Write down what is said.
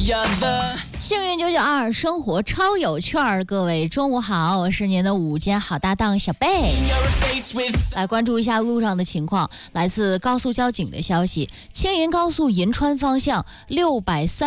幸运992，生活超有趣儿。各位中午好，我是您的午间好搭档小贝。来关注一下路上的情况。来自高速交警的消息，青银高速银川方向630